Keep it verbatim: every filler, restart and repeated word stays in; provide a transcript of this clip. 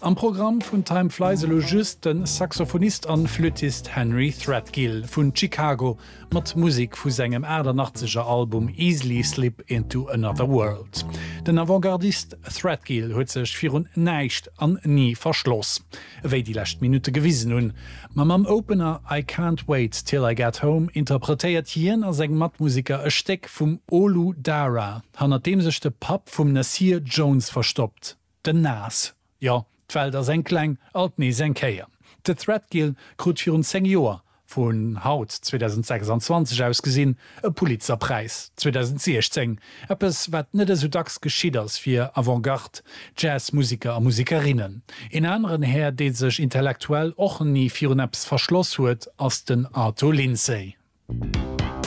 Am Programm vun Time Fleiselo just den Saxophonist an Flötist Henry Threadgill vun Chicago mat Musik vu segem achtundachtzig Album Easily Slip into Another World. Den Avantgardist Threadgill huet sech virun neicht an nie verschloss. Ewéi die lächt Minute gewiesen hun, ma am Opener I Can't Wait Till I Get Home interpretéiert hien as eng Matmusiker e Steck vum Olu Dara, hannner dem sech de Pap vum Nasir Jones verstoppt. Den Nas. Ja, d'Welt ass eng kleng, alt nie seng Käier. De Threadgill krut virun seng Joer vun Haut zwanzig sechsundzwanzig ausgesinn e Pulitzerpreis zwanzig sechzehn. Eppes wat net so dacks geschiet ass fir Avantgarde, Jazzmusiker a Musikerinnen. In anderen her deet sech intellektuell och nie virun Apps verschloss huet ass den Arthur Lindsay.